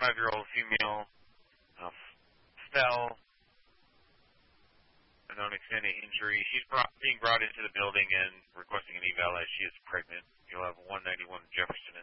25-year-old female fell, a known extent of injury. She's being brought into the building and requesting an eval as she is pregnant. You'll have 191 Jefferson